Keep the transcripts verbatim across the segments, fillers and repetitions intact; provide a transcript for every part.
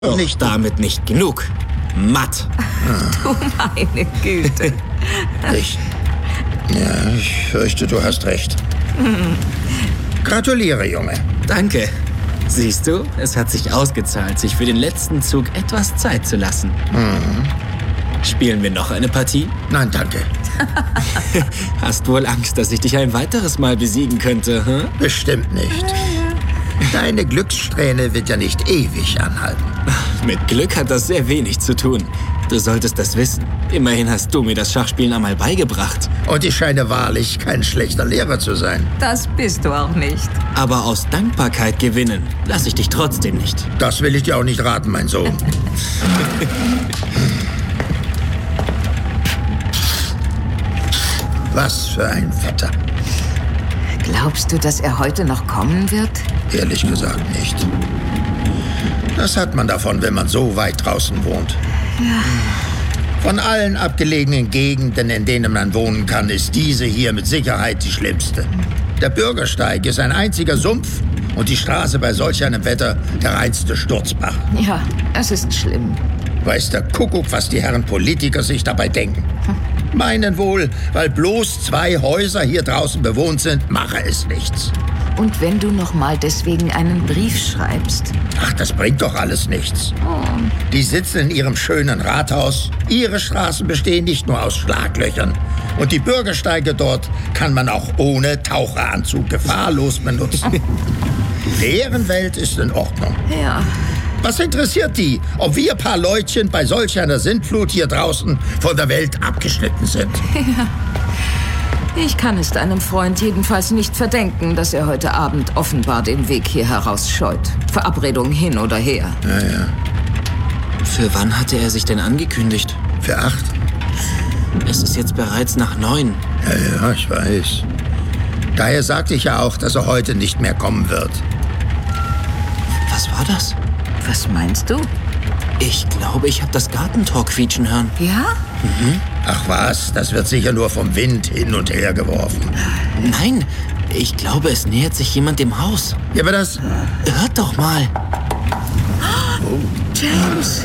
Doch nicht damit nicht genug. Matt. Du meine Güte. Ich... Ja, ich fürchte, du hast recht. Gratuliere, Junge. Danke. Siehst du, es hat sich ausgezahlt, sich für den letzten Zug etwas Zeit zu lassen. Mhm. Spielen wir noch eine Partie? Nein, danke. Hast wohl Angst, dass ich dich ein weiteres Mal besiegen könnte, hm? Bestimmt nicht. Deine Glückssträhne wird ja nicht ewig anhalten. Mit Glück hat das sehr wenig zu tun. Du solltest das wissen. Immerhin hast du mir das Schachspielen einmal beigebracht. Und ich scheine wahrlich kein schlechter Lehrer zu sein. Das bist du auch nicht. Aber aus Dankbarkeit gewinnen lasse ich dich trotzdem nicht. Das will ich dir auch nicht raten, mein Sohn. Was für ein Wetter. Glaubst du, dass er heute noch kommen wird? Ehrlich gesagt nicht. Das hat man davon, wenn man so weit draußen wohnt. Ja. Von allen abgelegenen Gegenden, in denen man wohnen kann, ist diese hier mit Sicherheit die schlimmste. Der Bürgersteig ist ein einziger Sumpf und die Straße bei solch einem Wetter der reinste Sturzbach. Ja, es ist schlimm. Weiß der Kuckuck, was die Herren Politiker sich dabei denken. Hm. Meinen wohl, weil bloß zwei Häuser hier draußen bewohnt sind, mache es nichts. Und wenn du noch mal deswegen einen Brief schreibst? Ach, das bringt doch alles nichts. Oh. Die sitzen in ihrem schönen Rathaus. Ihre Straßen bestehen nicht nur aus Schlaglöchern. Und die Bürgersteige dort kann man auch ohne Taucheranzug gefahrlos benutzen. Deren Welt ist in Ordnung. Ja. Was interessiert die, ob wir paar Leutchen bei solch einer Sintflut hier draußen von der Welt abgeschnitten sind? Ja. Ich kann es deinem Freund jedenfalls nicht verdenken, dass er heute Abend offenbar den Weg hier herausscheut. Verabredung hin oder her. Ja, ja. Für wann hatte er sich denn angekündigt? Für acht. Es ist jetzt bereits nach neun. Ja, ja, ich weiß. Daher sagte ich ja auch, dass er heute nicht mehr kommen wird. Was war das? Was meinst du? Ich glaube, ich habe das Gartentor quietschen hören. Ja? Mhm. Ach was, das wird sicher nur vom Wind hin und her geworfen. Nein, ich glaube, es nähert sich jemand dem Haus. Ja, aber das... Hört doch mal. Oh. James.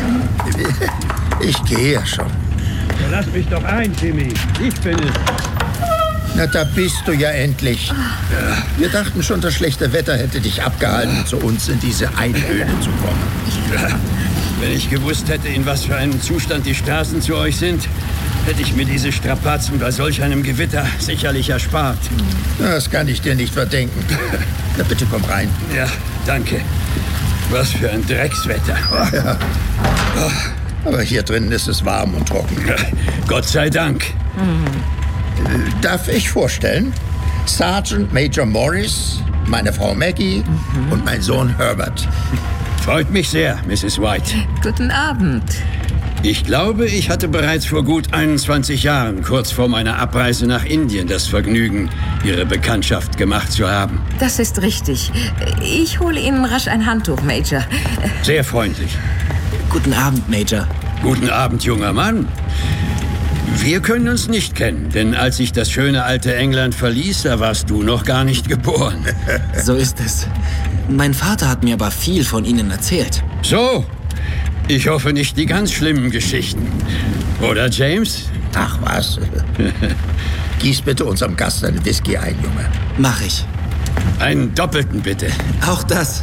Ich gehe ja schon. Ja, lass mich doch ein, Timmy. Ich bin es. Na, da bist du ja endlich. Ja. Wir dachten schon, das schlechte Wetter hätte dich abgehalten, zu uns in diese Einöde zu kommen. Ja. Wenn ich gewusst hätte, in was für einem Zustand die Straßen zu euch sind, hätte ich mir diese Strapazen bei solch einem Gewitter sicherlich erspart. Das kann ich dir nicht verdenken. Na, bitte komm rein. Ja, danke. Was für ein Dreckswetter. Oh, ja. Oh, aber hier drinnen ist es warm und trocken. Ja, Gott sei Dank. Mhm. Darf ich vorstellen? Sergeant Major Morris, meine Frau Maggie mhm. und mein Sohn Herbert. Freut mich sehr, Misses White. Guten Abend. Ich glaube, ich hatte bereits vor gut einundzwanzig Jahren, kurz vor meiner Abreise nach Indien, das Vergnügen, Ihre Bekanntschaft gemacht zu haben. Das ist richtig. Ich hole Ihnen rasch ein Handtuch, Major. Sehr freundlich. Guten Abend, Major. Guten Abend, junger Mann. Wir können uns nicht kennen, denn als ich das schöne alte England verließ, da warst du noch gar nicht geboren. So ist es. Mein Vater hat mir aber viel von Ihnen erzählt. So, ich hoffe nicht die ganz schlimmen Geschichten. Oder, James? Ach was. Gieß bitte unserem Gast einen Whisky ein, Junge. Mach ich. Einen doppelten, bitte. Auch das.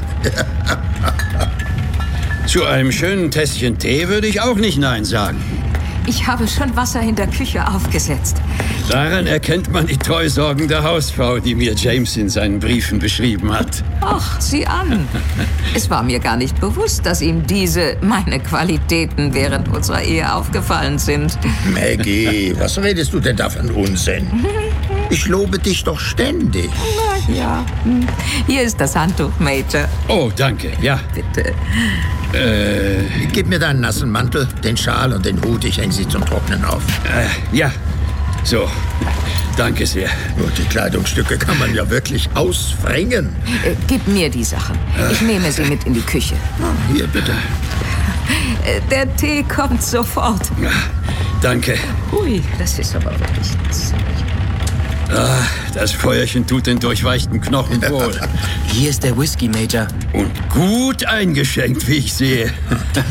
Zu einem schönen Tässchen Tee würde ich auch nicht Nein sagen. Ich habe schon Wasser in der Küche aufgesetzt. Daran erkennt man die treusorgende Hausfrau, die mir James in seinen Briefen beschrieben hat. Ach, sieh an. Es war mir gar nicht bewusst, dass ihm diese, meine Qualitäten während unserer Ehe aufgefallen sind. Maggie, was redest du denn da für einen Unsinn? Ich lobe dich doch ständig. Na ja. Hier ist das Handtuch, Major. Oh, danke, ja. Bitte. Äh... Gib mir deinen nassen Mantel, den Schal und den Hut. Ich hänge sie zum Trocknen auf. Äh, ja. So. Danke sehr. Nur die Kleidungsstücke kann man ja wirklich ausfrängen. Äh, gib mir die Sachen. Ich nehme sie mit in die Küche. Oh, hier, bitte. Äh, der Tee kommt sofort. Ja, danke. Ui, das ist aber wirklich... Ah, das Feuerchen tut den durchweichten Knochen wohl. Hier ist der Whisky, Major. Und gut eingeschenkt, wie ich sehe.